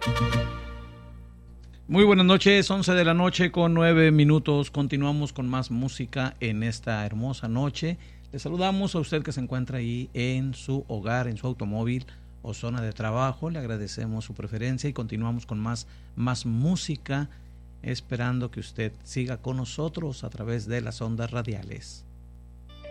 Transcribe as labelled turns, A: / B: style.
A: Muy buenas noches, 11 de la noche con 9 minutos. Continuamos con más música en esta hermosa noche. Le saludamos a usted que se encuentra ahí en su hogar, en su automóvil o zona de trabajo. Le agradecemos su preferencia y continuamos con más música, esperando que usted siga con nosotros a través de las ondas radiales.